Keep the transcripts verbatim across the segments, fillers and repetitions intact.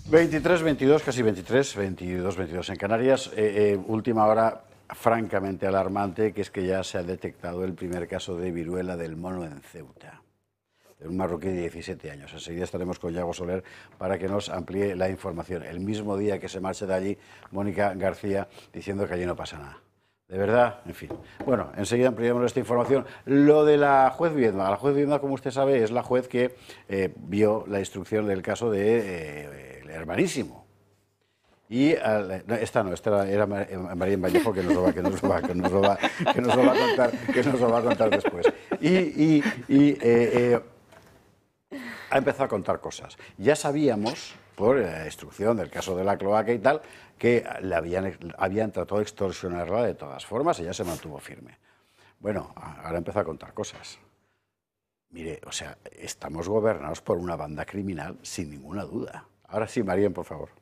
veintitrés, veintidós, casi veintitrés, veintidós, veintidós en Canarias. Eh, eh, última hora francamente alarmante, que es que ya se ha detectado el primer caso de viruela del mono en Ceuta, de un marroquí de diecisiete años. Enseguida estaremos con Yago Soler para que nos amplíe la información. El mismo día que se marcha de allí, Mónica García diciendo que allí no pasa nada. De verdad, en fin. Bueno, enseguida ampliamos esta información. Lo de la juez Viedma. La juez Viedma, como usted sabe, es la juez que eh, vio la instrucción del caso de eh, el hermanísimo. Y uh, no, esta no, esta era María Vallejo, que nos lo va, que nos lo va, que nos lo va, que nos lo va a contar, que nos lo va a contar después. Y, y, y eh, eh, ha empezado a contar cosas. Ya sabíamos, por la instrucción del caso de la cloaca y tal, que le habían, habían tratado de extorsionarla de todas formas, y ella se mantuvo firme. Bueno, ahora empieza a contar cosas. Mire, o sea, estamos gobernados por una banda criminal sin ninguna duda. Ahora sí, María, por favor.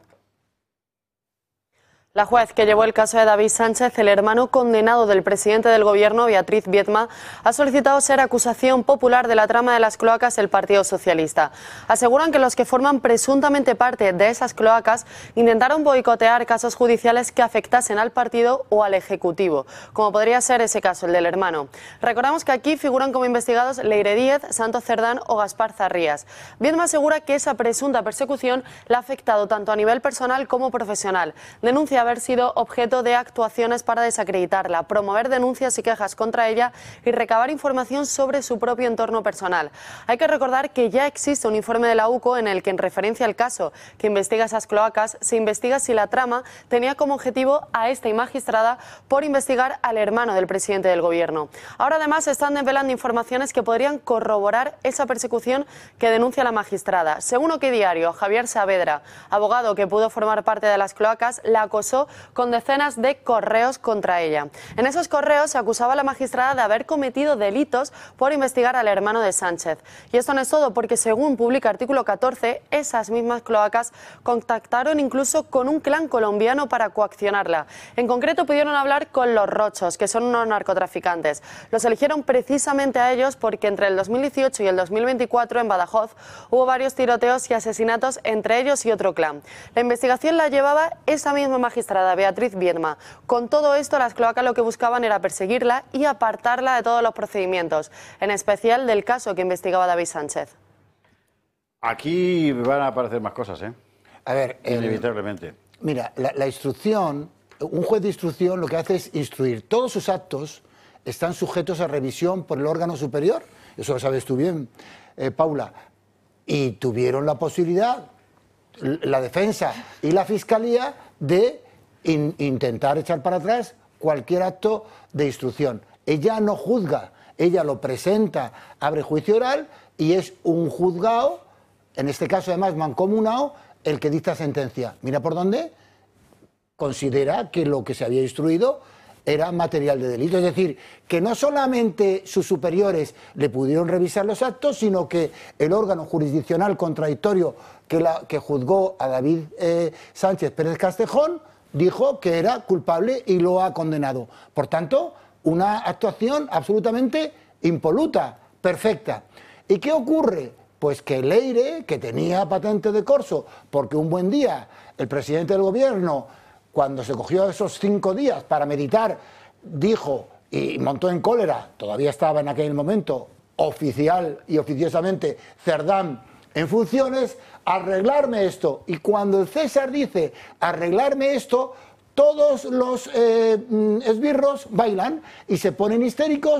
La juez que llevó el caso de David Sánchez, el hermano condenado del presidente del Gobierno, Beatriz Viedma, ha solicitado ser acusación popular de la trama de las cloacas del Partido Socialista. Aseguran que los que forman presuntamente parte de esas cloacas intentaron boicotear casos judiciales que afectasen al partido o al Ejecutivo, como podría ser ese caso, el del hermano. Recordamos que aquí figuran como investigados Leire Díez, Santos Cerdán o Gaspar Zarrías. Viedma asegura que esa presunta persecución la ha afectado tanto a nivel personal como profesional. Denuncia haber sido objeto de actuaciones para desacreditarla, promover denuncias y quejas contra ella y recabar información sobre su propio entorno personal. Hay que recordar que ya existe un informe de la U C O en el que, en referencia al caso que investiga esas cloacas, se investiga si la trama tenía como objetivo a esta magistrada por investigar al hermano del presidente del Gobierno. Ahora además se están desvelando informaciones que podrían corroborar esa persecución que denuncia la magistrada. Según OK Diario, Javier Saavedra, abogado que pudo formar parte de las cloacas, la acosó con decenas de correos contra ella. En esos correos se acusaba a la magistrada de haber cometido delitos por investigar al hermano de Sánchez. Y esto no es todo, porque según publica Artículo catorce, esas mismas cloacas contactaron incluso con un clan colombiano para coaccionarla. En concreto pidieron hablar con los Rochos, que son unos narcotraficantes. Los eligieron precisamente a ellos porque entre el dos mil dieciocho y el dos mil veinticuatro en Badajoz hubo varios tiroteos y asesinatos entre ellos y otro clan. La investigación la llevaba esa misma magistrada, Beatriz Viedma. Con todo esto, las cloacas lo que buscaban era perseguirla y apartarla de todos los procedimientos, en especial del caso que investigaba David Sánchez. Aquí van a aparecer más cosas, ¿eh? A ver, inevitablemente. El, mira, la, la instrucción, un juez de instrucción lo que hace es instruir. Todos sus actos están sujetos a revisión por el órgano superior. Eso lo sabes tú bien, eh, Paula. Y tuvieron la posibilidad, la defensa y la fiscalía, de in, intentar echar para atrás cualquier acto de instrucción. Ella no juzga, ella lo presenta, abre juicio oral y es un juzgado, en este caso además mancomunado, el que dicta sentencia. Mira por dónde considera que lo que se había instruido era material de delito. Es decir, que no solamente sus superiores le pudieron revisar los actos, sino que el órgano jurisdiccional contradictorio que, la, que juzgó a David eh, Sánchez Pérez Castejón dijo que era culpable y lo ha condenado. Por tanto, una actuación absolutamente impoluta, perfecta. ¿Y qué ocurre? Pues que Leire, que tenía patente de corso, porque un buen día el presidente del Gobierno, cuando se cogió esos cinco días para meditar, dijo y montó en cólera, todavía estaba en aquel momento oficial y oficiosamente Cerdán en funciones, arreglarme esto. Y cuando el César dice arreglarme esto, todos los eh, esbirros bailan y se ponen histéricos